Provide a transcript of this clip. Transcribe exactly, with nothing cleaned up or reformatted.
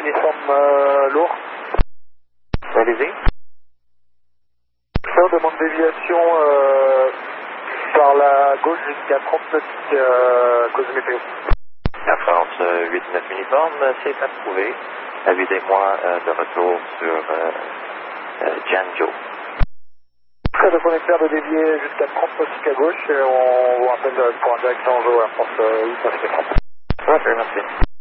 uniforme euh, lourd. Allez-y. Ça, on demande déviation euh, par la gauche jusqu'à trente nautiques euh, cause météo. La France euh, huit neuf uniforme, c'est approuvé. Avisez-moi euh, de retour sur euh, euh, Janjo. Très donc on espère de dévier jusqu'à trente nautiques à gauche et on vous rappelle pour un direct Janjo à France huit neuf. Roger, merci.